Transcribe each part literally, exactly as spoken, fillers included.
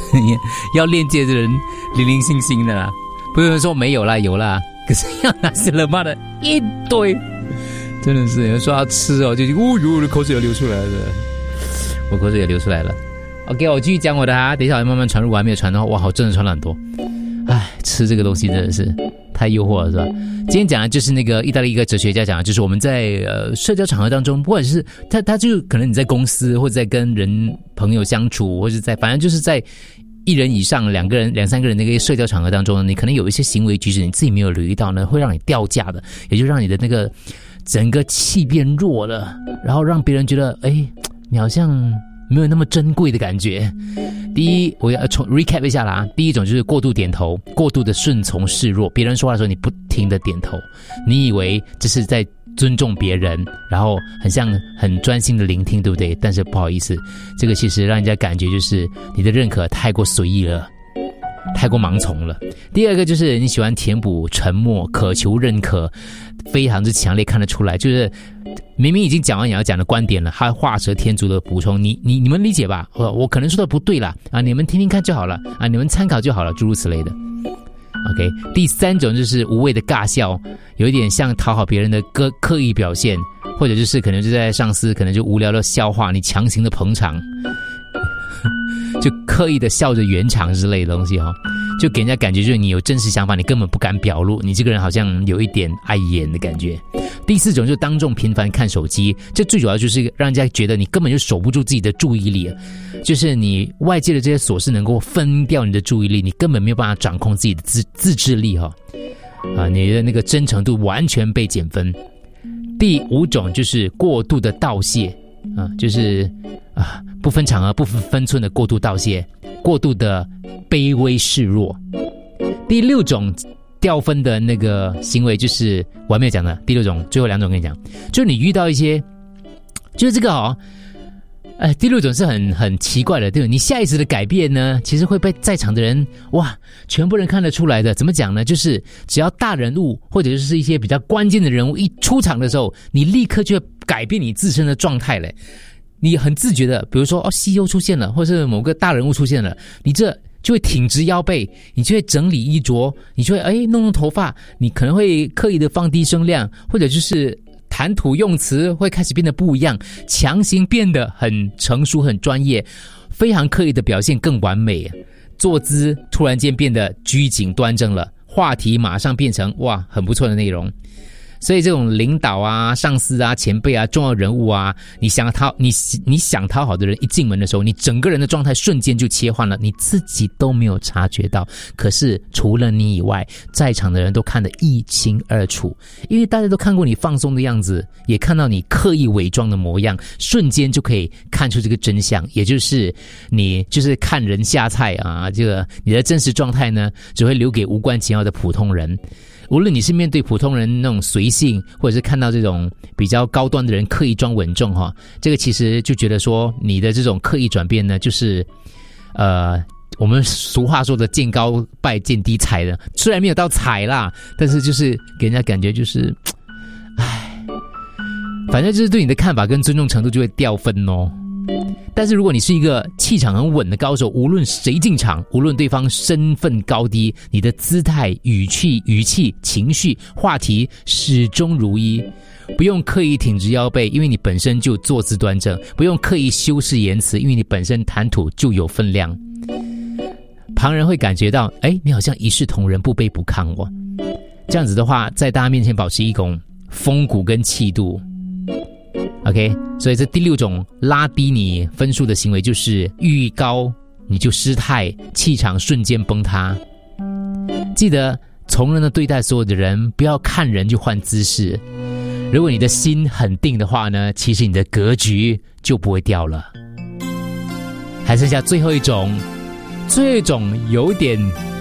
要链接的人零零星星的啦，不是说没有啦，有啦，可是要拿西冷妈的一堆，真的是有人说要吃哦，就哦哟，我的口水要流出来了，我口水也流出来了。OK， 我继续讲我的啊，等一下我慢慢传入，我还没有传到，哇，好，真的传了很多。唉，吃这个东西真的是太诱惑了，是吧？今天讲的就是那个意大利一个哲学家讲的，就是我们在呃社交场合当中，不管是他他就可能你在公司或者在跟人朋友相处，或者在反正就是在一人以上两个人两三个人那个社交场合当中呢，你可能有一些行为举止你自己没有留意到呢，会让你掉价的，也就让你的那个整个气变弱了，然后让别人觉得哎，你好像没有那么珍贵的感觉。第一，我要重 recap 一下啦。第一种就是过度点头，过度的顺从示弱。别人说话的时候，你不停的点头，你以为这是在尊重别人，然后很像很专心的聆听，对不对？但是不好意思，这个其实让人家感觉就是你的认可太过随意了，太过盲从了。第二个就是你喜欢填补沉默，渴求认可，非常之强烈，看得出来，就是明明已经讲完你要讲的观点了，还画蛇添足的补充，你你你们理解吧？我我可能说的不对啦，啊，你们听听看就好了啊，你们参考就好了，诸如此类的。OK， 第三种就是无谓的尬笑，有一点像讨好别人的刻刻意表现，或者就是可能就在上司可能就无聊的笑话，你强行的捧场，就刻意的笑着圆场之类的东西哈、哦，就给人家感觉就是你有真实想法，你根本不敢表露，你这个人好像有一点碍眼的感觉。第四种就是当众频繁看手机，这最主要就是让人家觉得你根本就守不住自己的注意力，就是你外界的这些琐事能够分掉你的注意力，你根本没有办法掌控自己的自自制力哈、哦，啊，你的那个真诚度完全被减分。第五种就是过度的道谢啊，就是啊不分场合不分寸的过度道谢，过度的卑微示弱。第六种掉分的那个行为就是我还没有讲的第六种，最后两种跟你讲，就是你遇到一些，就是这个哦，哎，第六种是很很奇怪的，对吧？你下意识的改变呢，其实会被在场的人哇，全部人看得出来的。怎么讲呢？就是只要大人物或者是一些比较关键的人物一出场的时候，你立刻就会改变你自身的状态嘞。你很自觉的，比如说哦 ，C E O 出现了，或者是某个大人物出现了，你这就会挺直腰背，你就会整理衣着，你就会哎弄弄头发，你可能会刻意的放低声量，或者就是谈吐用词会开始变得不一样，强行变得很成熟、很专业，非常刻意的表现更完美，坐姿突然间变得拘谨端正了，话题马上变成哇很不错的内容。所以这种领导啊、上司啊、前辈啊、重要人物啊，你想讨你你想讨好的人一进门的时候，你整个人的状态瞬间就切换了，你自己都没有察觉到。可是除了你以外，在场的人都看得一清二楚，因为大家都看过你放松的样子，也看到你刻意伪装的模样，瞬间就可以看出这个真相，也就是你就是看人下菜啊，这个你的真实状态呢，只会留给无关紧要的普通人。无论你是面对普通人那种随性，或者是看到这种比较高端的人刻意装稳重哈，这个其实就觉得说你的这种刻意转变呢，就是呃我们俗话说的见高拜见低踩的，虽然没有到踩啦，但是就是给人家感觉就是唉，反正就是对你的看法跟尊重程度就会掉分哦。但是如果你是一个气场很稳的高手，无论谁进场，无论对方身份高低，你的姿态、语气、语气、情绪、话题始终如一，不用刻意挺直腰背，因为你本身就坐姿端正，不用刻意修饰言辞，因为你本身谈吐就有分量，旁人会感觉到哎，你好像一视同仁，不卑不亢哦。这样子的话，在大家面前保持一种风骨跟气度。OK， 所以这第六种拉低你分数的行为就是愈高你就失态，气场瞬间崩塌。记得从容的对待所有的人，不要看人就换姿势。如果你的心很定的话呢，其实你的格局就不会掉了。还剩下最后一种，最后一种有点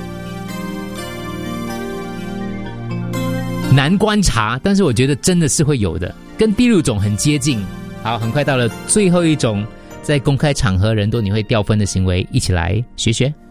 难观察，但是我觉得真的是会有的，跟第六种很接近。好，很快到了最后一种，在公开场合人多你会掉分的行为，一起来学学。